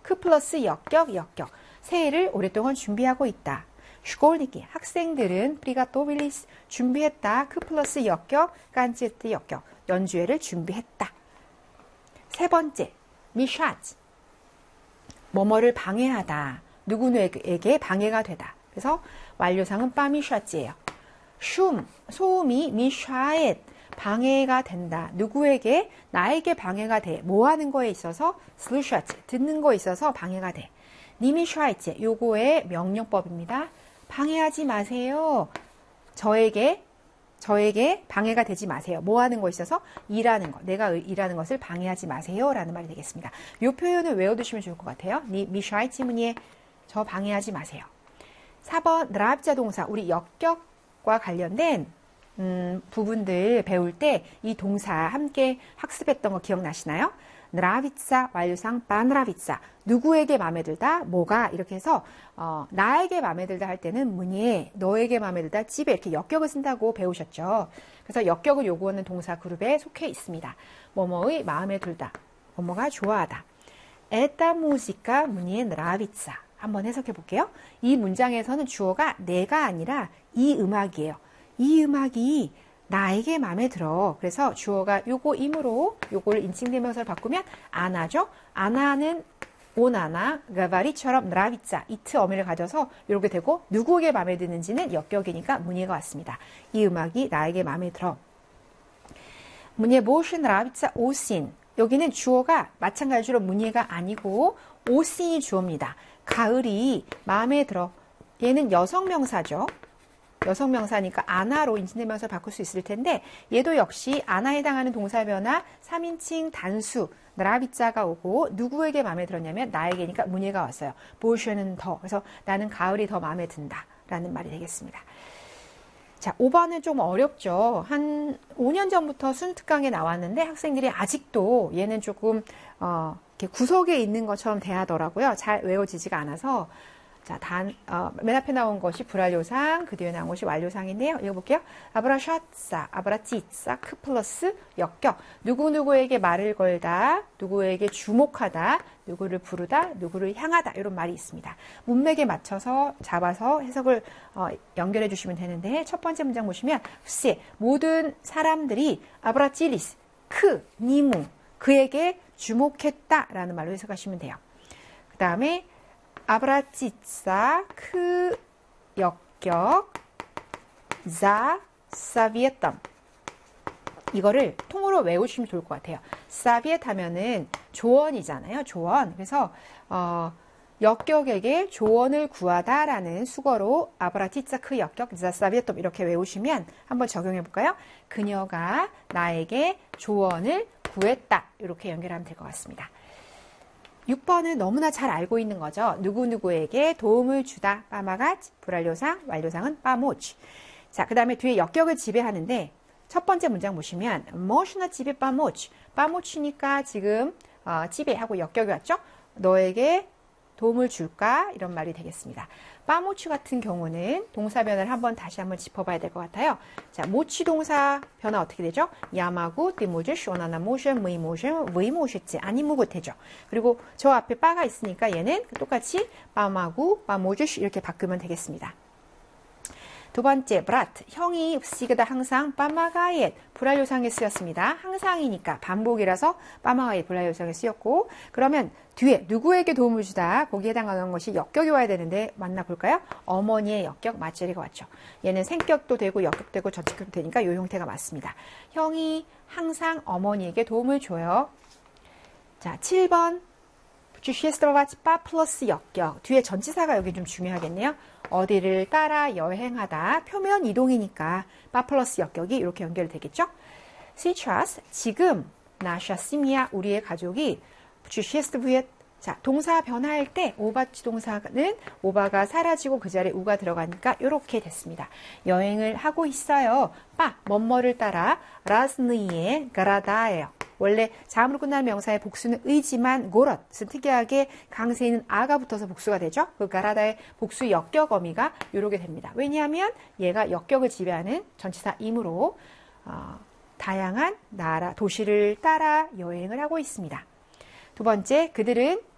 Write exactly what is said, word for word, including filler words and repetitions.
크 플러스 역격, 역격. 새해를 오랫동안 준비하고 있다. 슈골니키 학생들은 프리가토빌리스 준비했다. 크 플러스 역격, 깐찌트 역격. 연주회를 준비했다. 세 번째, 미샤즈. 뭐뭐를 방해하다. 누구에게 방해가 되다. 그래서 완료상은 빠미샤즈예요. 춤, 소음이 미샤엣 방해가 된다. 누구에게? 나에게 방해가 돼. 뭐 하는 거에 있어서? 슬샤츠 듣는 거에 있어서 방해가 돼. 니미샤엣 요거의 명령법입니다. 방해하지 마세요. 저에게 저에게 방해가 되지 마세요. 뭐 하는 거 있어서? 일하는 거. 내가 일하는 것을 방해하지 마세요. 라는 말이 되겠습니다. 이 표현을 외워두시면 좋을 것 같아요. 니 미샤이치 문예 저 방해하지 마세요. 사 번 드랍자 동사. 우리 역격과 관련된 음, 부분들 배울 때 이 동사 함께 학습했던 거 기억나시나요? 느라비ца 완료상 빠느라비ца 누구에게 마음에 들다 뭐가 이렇게 해서 어, 나에게 마음에 들다 할 때는 문예 너에게 마음에 들다 집에 이렇게 역격을 쓴다고 배우셨죠. 그래서 역격을 요구하는 동사 그룹에 속해 있습니다. 뭐뭐의 마음에 들다 뭐뭐가 좋아하다. Esta música 문예 느라비ца 한번 해석해 볼게요. 이 문장에서는 주어가 내가 아니라 이 음악이에요. 이 음악이 나에게 마음에 들어. 그래서 주어가 요거 임으로 요거를 인칭대명사를 바꾸면 아나죠. 아나는 오나나 가바리처럼 느라비짜 이트 어미를 가져서 이렇게 되고 누구에게 마음에 드는지는 역격이니까 문예가 왔습니다. 이 음악이 나에게 마음에 들어. 문예 모신 느라비짜 오신 여기는 주어가 마찬가지로 문예가 아니고 오신이 주어입니다. 가을이 마음에 들어. 얘는 여성명사죠. 여성명사니까 아나로 인칭대명사를 바꿀 수 있을 텐데 얘도 역시 아나에 해당하는 동사 변화 삼 인칭 단수 느라비짜가 오고 누구에게 마음에 들었냐면 나에게니까 문예가 왔어요. 보셔는 더. 그래서 나는 가을이 더 마음에 든다 라는 말이 되겠습니다. 자, 오 번은 좀 어렵죠. 한 오 년 전부터 순특강에 나왔는데 학생들이 아직도 얘는 조금 어, 이렇게 구석에 있는 것처럼 대하더라고요. 잘 외워지지가 않아서 자, 단, 어, 맨 앞에 나온 것이 불완료상, 그 뒤에 나온 것이 완료상인데요. 읽어볼게요. 아브라샤싸, 아브라찌싸, 크 플러스 역격. 누구누구에게 말을 걸다, 누구에게 주목하다, 누구를 부르다, 누구를 향하다. 이런 말이 있습니다. 문맥에 맞춰서 잡아서 해석을 어, 연결해 주시면 되는데 첫 번째 문장 보시면 후세 모든 사람들이 아브라찌리스, 크, 니무, 그에게 주목했다라는 말로 해석하시면 돼요. 그 다음에 아브라찌싸 크 역격 자 사비에땀 이거를 통으로 외우시면 좋을 것 같아요. 사비엣 하면은 조언이잖아요. 조언. 그래서 어, 역격에게 조언을 구하다라는 수거로 아브라찌싸 크 역격 자 사비에땀 이렇게 외우시면 한번 적용해 볼까요? 그녀가 나에게 조언을 구했다. 이렇게 연결하면 될 것 같습니다. 육 번은 너무나 잘 알고 있는 거죠. 누구누구에게 도움을 주다. 빠마가치, 불완료상, 완료상은 빠모치. 자, 그 다음에 뒤에 역격을 지배하는데 첫 번째 문장 보시면 뭐시나 지배 빠모치. 빠모치니까 지금 어, 지배하고 역격이 왔죠. 너에게 도움을 줄까? 이런 말이 되겠습니다. 빠모치 같은 경우는 동사 변화를 한번 다시 한번 짚어봐야 될 것 같아요. 자, 모치 동사 변화 어떻게 되죠? 야마구, 띠모즈, 쇼나나 모션, 무이 모션, 무이 모셨지. 아니 무고되죠. 그리고 저 앞에 빠가 있으니까 얘는 똑같이 빠마구, 빠모즈 이렇게 바꾸면 되겠습니다. 두 번째, 브라트. 형이 시그다 항상 빠마가옛 불완료상에 쓰였습니다. 항상이니까 반복이라서 빠마가옛 불완료상에 쓰였고 그러면 뒤에 누구에게 도움을 주다 거기에 해당하는 것이 역격이 와야 되는데 만나볼까요? 어머니의 역격 맞제리가 왔죠. 얘는 생격도 되고 역격되고 전치격도 되니까 이 형태가 맞습니다. 형이 항상 어머니에게 도움을 줘요. 자, 칠 번 주시에스트로바치 빠 플러스 역격. 뒤에 전치사가 여기 좀 중요하겠네요. 어디를 따라 여행하다. 표면 이동이니까 빠 플러스 역격이 이렇게 연결되겠죠. 시트라스 지금 나샤시미아 우리의 가족이 주시에스트브에 자 동사 변화할 때 오바치 동사는 오바가 사라지고 그 자리에 우가 들어가니까 이렇게 됐습니다. 여행을 하고 있어요. 빠 뭐뭐를 따라 라스느이에 가라다예요. 원래 자음으로 끝나는 명사의 복수는 의지만 고럿은 특이하게 강세에는 아가 붙어서 복수가 되죠. 그 가라다의 복수 역격 어미가 이렇게 됩니다. 왜냐하면 얘가 역격을 지배하는 전치사이므로 어, 다양한 나라 도시를 따라 여행을 하고 있습니다. 두 번째, 그들은